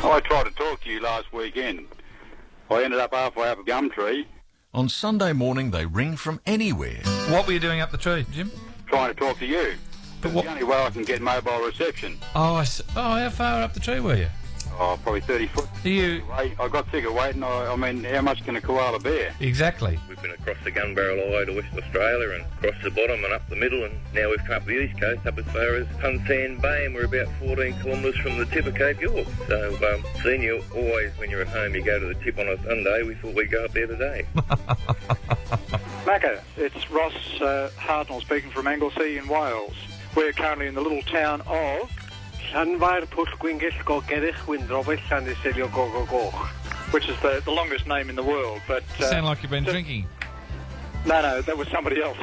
I tried to talk to you last weekend. I ended up halfway up a gum tree. On Sunday morning, they ring from anywhere. What were you doing up the tree, Jim? Trying to talk to you. But It's what? the only way I can get mobile reception. Oh, how far up the tree were you? Oh, probably 30 foot. You I got sick of waiting. I mean, how much can a koala bear? exactly. We've been across the gun barrel all the way to Western Australia and across the bottom and up the middle, and now we've come up the east coast up as far as Punsan Bay, and we're about 14 kilometres from the tip of Cape York. So, seeing you always when you're at home, you go to the tip on a Sunday. We thought we'd go up there today. Macca, it's Ross Hartnell speaking from Anglesey in Wales. We're currently in the little town of... which is the longest name in the world, but... Sound like you've been drinking. No, that was somebody else.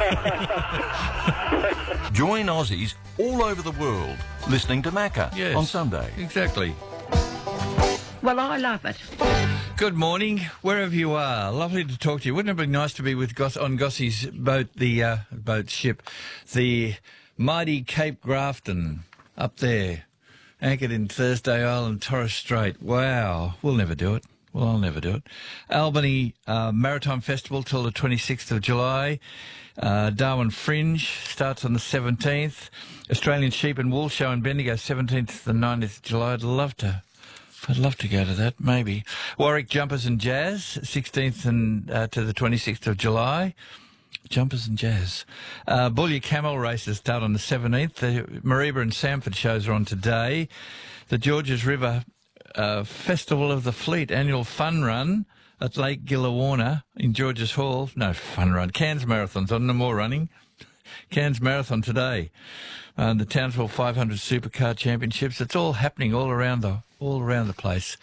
Join Aussies all over the world listening to Macca Yes. on Sunday. Exactly. Well, I love it. Good morning, wherever you are. Lovely to talk to you. Wouldn't it be nice to be with on Gossie's boat, the boat ship, the mighty Cape Grafton up there, anchored in Thursday Island, Torres Strait. Wow, we'll never do it. Well, I'll never do it. Albany Maritime Festival till the 26th of July. Darwin Fringe starts on the 17th. Australian Sheep and Wool Show in Bendigo, 17th to the 19th of July. I'd love to go to that, maybe. Warwick Jumpers and Jazz, 16th and to the 26th of July. Jumpers and Jazz. Boulia Camel races start on the 17th. The Mareeba and Samford shows are on today. The Georges River Festival of the Fleet annual fun run at Lake Gillawarna in Georges Hall. No, fun run. Cairns Marathon's on, no more running. Cairns Marathon today. The Townsville 500 Supercar Championships. It's all happening all around the place.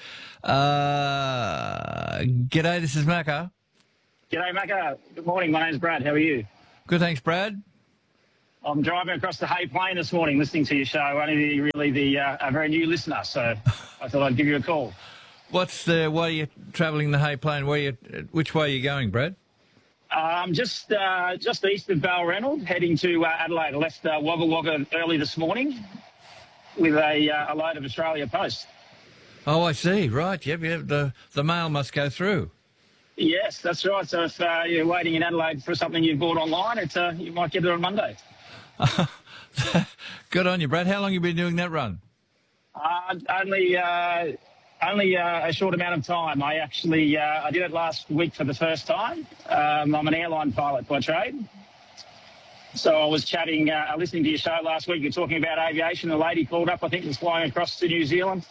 G'day, this is Macca. G'day, Macca. Good morning. My name's Brad. How are you? Good, thanks, Brad. I'm driving across the Hay Plain this morning listening to your show. Only a very new listener, so I thought I'd give you a call. Why are you travelling the Hay Plain? Which way are you going, Brad? Just east of Balranald, heading to Adelaide. I left Wagga Wagga early this morning with a load of Australia Post. Oh, I see. Right. Yep. The mail must go through. Yes, that's right. So if you're waiting in Adelaide for something you've bought online, you might get it on Monday. Good on you, Brad. How long have you been doing that run? Only a short amount of time. I did it last week for the first time. I'm an airline pilot by trade. So I was listening to your show last week. You're talking about aviation. A lady called up, I think, was flying across to New Zealand.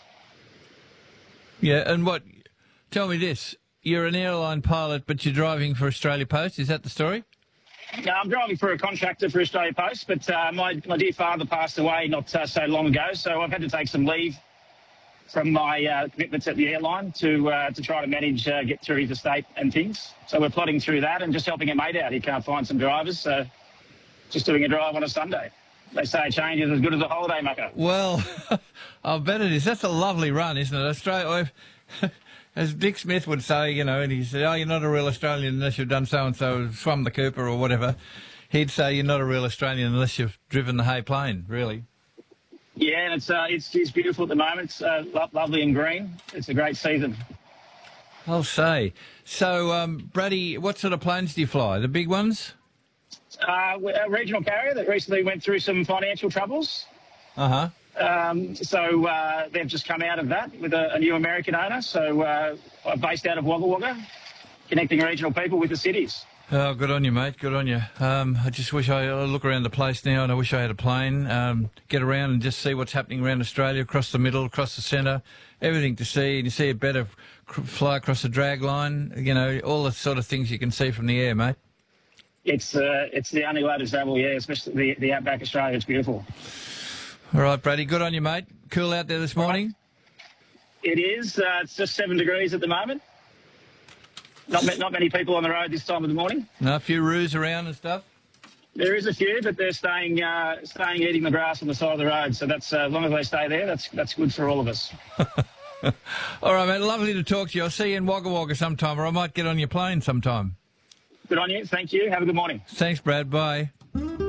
Yeah, and tell me this. You're an airline pilot, but you're driving for Australia Post. Is that the story? No, I'm driving for a contractor for Australia Post, but my dear father passed away not so long ago, so I've had to take some leave from my commitments at the airline to try to manage, get through his estate and things. So we're plodding through that and just helping a mate out. He can't find some drivers, so just doing a drive on a Sunday. They say a change is as good as a holiday, Macca. Well, I bet it is. That's a lovely run, isn't it? Australia, as Dick Smith would say, and he said, you're not a real Australian unless you've done so-and-so, swum the Cooper or whatever. He'd say you're not a real Australian unless you've driven the Hay Plain, really. Yeah, and it's beautiful at the moment. It's lovely and green. It's a great season. I'll say. So, Brady, what sort of planes do you fly? The big ones? A regional carrier that recently went through some financial troubles. Uh-huh. So they've just come out of that with a new American owner. So I'm based out of Wagga Wagga, connecting regional people with the cities. Oh, good on you, mate. Good on you. I just wish I look around the place now, and I wish I had a plane. Get around and just see what's happening around Australia, across the middle, across the centre, everything to see. And you see it better fly across the drag line. All the sort of things you can see from the air, mate. It's the only way to travel, yeah, especially the outback Australia. It's beautiful. All right, Brady. Good on you, mate. Cool out there this morning. It is. It's just 7 degrees at the moment. Not many people on the road this time of the morning. No, a few roos around and stuff. There is a few, but they're staying eating the grass on the side of the road. So that's as long as they stay there, that's good for all of us. All right, mate. Lovely to talk to you. I'll see you in Wagga Wagga sometime, or I might get on your plane sometime. Good on you. Thank you. Have a good morning. Thanks, Brad. Bye.